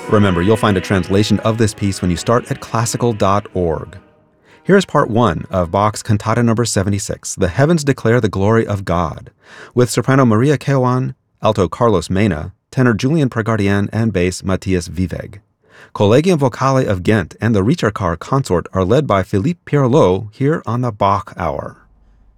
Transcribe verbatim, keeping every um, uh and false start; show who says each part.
Speaker 1: Remember, you'll find a translation of this piece when you start at classical dot org. Here is part one of Bach's Cantata number seventy-six, The Heavens Declare the Glory of God, with soprano Maria Keown, alto Carlos Mena, tenor Julian Pregardian, and bass Matthias Viveg. Collegium Vocale of Ghent and the Ricercar Consort are led by Philippe Pierrelot here on the Bach Hour.